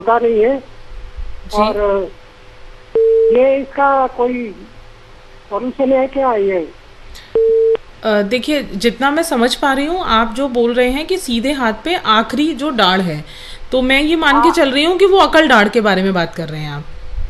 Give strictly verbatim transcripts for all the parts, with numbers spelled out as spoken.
होता नहीं है। और ये इसका कोई सॉल्यूशन है क्या ये? देखिए, जितना मैं समझ पा रही हूँ, आप जो बोल रहे हैं कि सीधे हाथ पे आखिरी जो दाढ़ है, तो मैं ये मान के चल रही हूँ कि वो अकल दाढ़ के बारे में बात कर रहे हैं आप।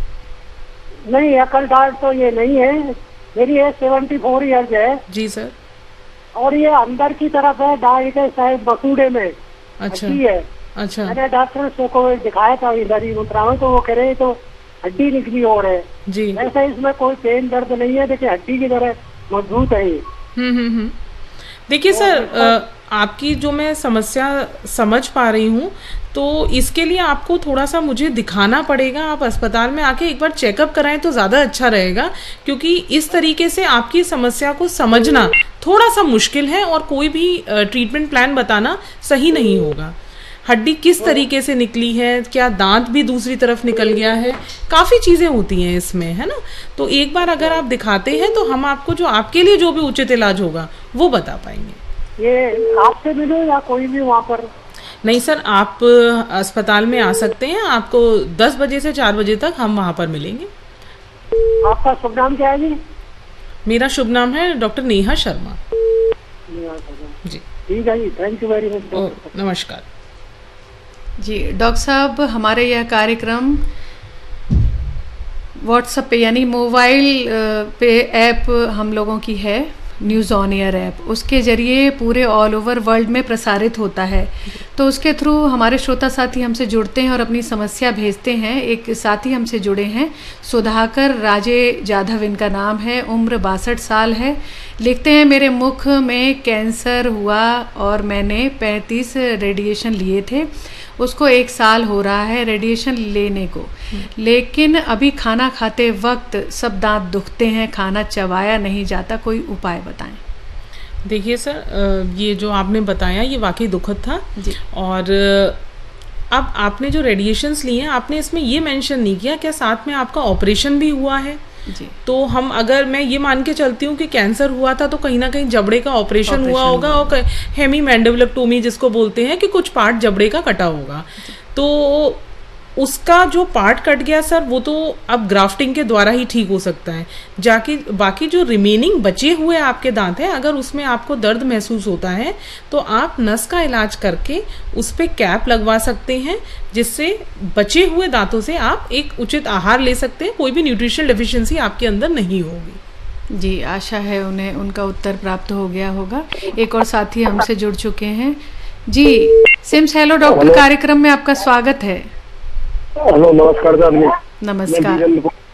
नहीं, अकल दाढ़ तो ये नहीं है, मेरी एज सेवेंटी फोर ईयर्स है। जी सर। और ये अंदर की तरफ है, दाढ़ के शायद बसूड़े में। अच्छा है। अच्छा। मैंने डॉक्टर को दिखाया था इधर ही उतरा में, तो वो कह रहे तो हड्डी निकली और है जी। ऐसा इसमें कोई पेन दर्द नहीं है, देखिए हड्डी की तरह मजबूत है ये। हम्म हम्म हम्म देखिए सर, आ, आपकी जो मैं समस्या समझ पा रही हूँ, तो इसके लिए आपको थोड़ा सा मुझे दिखाना पड़ेगा। आप अस्पताल में आके एक बार चेकअप कराएं तो ज़्यादा अच्छा रहेगा, क्योंकि इस तरीके से आपकी समस्या को समझना थोड़ा सा मुश्किल है और कोई भी ट्रीटमेंट प्लान बताना सही नहीं होगा। हड्डी किस तरीके से निकली है, क्या दांत भी दूसरी तरफ निकल गया है, काफ़ी चीज़ें होती हैं इसमें, है ना। तो एक बार अगर आप दिखाते हैं तो हम आपको जो आपके लिए जो भी उचित इलाज होगा वो बता पाएंगे। ये आपसे मिलो या कोई भी वहाँ पर? नहीं सर, आप अस्पताल में आ सकते हैं, आपको दस बजे से चार बजे तक हम वहाँ पर मिलेंगे। आपका शुभ नाम क्या है जी? मेरा शुभ नाम है डॉक्टर नेहा शर्मा। जी ठीक है जी, थैंक यू वेरी मच। नमस्कार जी। डॉक्टर साहब, हमारे यह कार्यक्रम व्हाट्सएप पे यानी मोबाइल पे ऐप हम लोगों की है, न्यूज़ ऑन एयर ऐप, उसके ज़रिए पूरे ऑल ओवर वर्ल्ड में प्रसारित होता है। तो उसके थ्रू हमारे श्रोता साथी हमसे जुड़ते हैं और अपनी समस्या भेजते हैं। एक साथी हमसे जुड़े हैं, सुधाकर राजे जाधव इनका नाम है, उम्र बासठ साल है। लिखते हैं, मेरे मुख में कैंसर हुआ और मैंने पैंतीस रेडिएशन लिए थे, उसको एक साल हो रहा है रेडिएशन लेने को, लेकिन अभी खाना खाते वक्त सब दांत दुखते हैं, खाना चबाया नहीं जाता, कोई उपाय बताएं। देखिए सर, ये जो आपने बताया ये वाकई दुखद था जी। और अब आपने जो रेडिएशंस लिए हैं, आपने इसमें ये मेंशन नहीं किया क्या साथ में आपका ऑपरेशन भी हुआ है जी। तो हम अगर मैं ये मान के चलती हूँ कि कैंसर हुआ था तो कहीं ना कहीं जबड़े का ऑपरेशन हुआ होगा और हेमी मैंडिबुलेक्टोमी जिसको बोलते हैं कि कुछ पार्ट जबड़े का कटा होगा, तो उसका जो पार्ट कट गया सर, वो तो अब ग्राफ्टिंग के द्वारा ही ठीक हो सकता है। जाके बाकी जो रिमेनिंग बचे हुए आपके दांत हैं, अगर उसमें आपको दर्द महसूस होता है तो आप नस का इलाज करके उस पर कैप लगवा सकते हैं, जिससे बचे हुए दांतों से आप एक उचित आहार ले सकते हैं, कोई भी न्यूट्रिशनल डेफिशिएंसी आपके अंदर नहीं होगी। जी, आशा है उन्हें उनका उत्तर प्राप्त हो गया होगा। एक और साथी हमसे जुड़ चुके हैं जी। सिम्स हेलो डॉक्टर कार्यक्रम में आपका स्वागत है। हेलो, नमस्कार जी। नमस्कार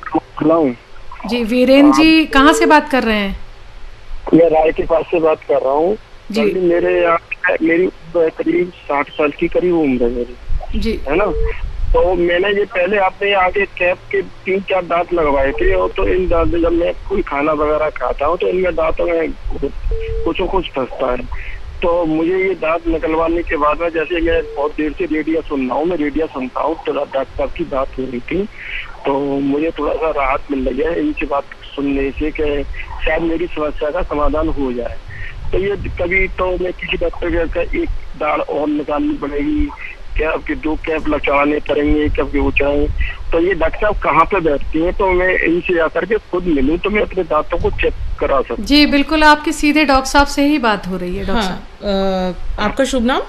जी। वीरेंद्र जी कहाँ से बात कर रहे हैं? मैं राय के पास से बात कर रहा हूँ जी। मेरे यहाँ मेरी करीब साठ साल की करीब उम्र है मेरी जी, है ना। तो मैंने ये पहले आपने आगे कैप के तीन चार दांत लगवाए थे, और तो इन दांत जब मैं कोई खाना वगैरह खाता हूँ तो इनमें दांतों में कुछ कुछ फंसता है। तो मुझे ये दांत निकलवाने के बाद में, जैसे मैं बहुत देर से रेडियो सुन रहा हूँ, मैं रेडियो सुनता हूँ, तो डॉक्टर की बात हो रही थी, तो मुझे थोड़ा सा राहत मिल रही है इनकी बात सुनने से कि शायद मेरी समस्या का समाधान हो जाए। तो ये कभी तो मैं किसी डॉक्टर के एक दाढ़ और निकालनी पड़ेगी, कैप के दो कैप लगवाने पड़ेंगे, कैप के ऊंचाई। तो ये डॉक्टर साहब कहाँ पे बैठती हैं, तो मैं इनसे आकर के खुद मिलूं तो मैं अपने दांतों को चेक करा सकूं? जी बिल्कुल, आपकी सीधे डॉक्टर साहब से ही बात हो रही है। डॉक्टर साहब, हाँ, आपका शुभ नाम?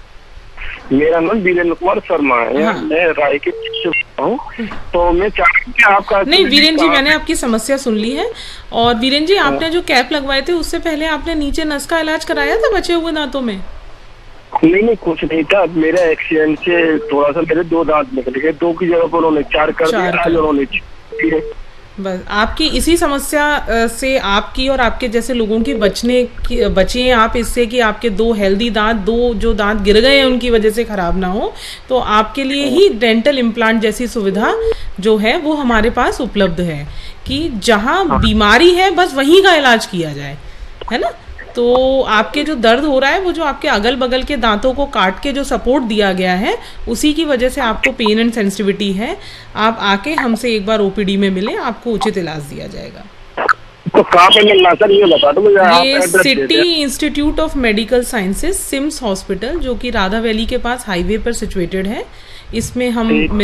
मेरा नाम वीरेंद्र कुमार शर्मा है। हाँ। मैं राय के हूँ, तो मैं चाहती हूँ आपका। नहीं वीरेंद्र जी, मैंने आपकी समस्या सुन ली है। और वीरेंद्र जी, आपने जो कैप लगवाए थे उससे पहले आपने नीचे नस का इलाज कराया था बचे हुए दांतों में? नहीं नहीं, कुछ नहीं था। मेरा एक्सीडेंट से थोड़ा सा मेरे दो दांत निकल गए, दो की जगह पर उन्होंने चार कर दिया, उन्होंने। बस आपकी इसी समस्या से आपकी और आपके जैसे लोगों की बचने की बचे हैं आप इससे कि आपके दो हेल्दी दांत, दो जो दांत गिर गए हैं उनकी वजह से खराब ना हो। तो आपके लिए ही डेंटल इम्प्लांट जैसी सुविधा जो है वो हमारे पास उपलब्ध है कि जहां बीमारी है बस वहीं का इलाज किया जाए, है ना। तो आपके जो दर्द हो रहा है वो जो आपके अगल बगल के दांतों को काट के जो सपोर्ट दिया गया है उसी की वजह से आपको पेन एंड सेंसिटिविटी है। आप आके हमसे एक बार ओपीडी में मिले, आपको उचित इलाज दिया जाएगा। तो कहाँ पे मिलना सर, ये बता दो मुझे। ये city institute of medical sciences CIMS hospital, जो कि राधा वैली के पास हाईवे पर सिचुएटेड है, इसमें हम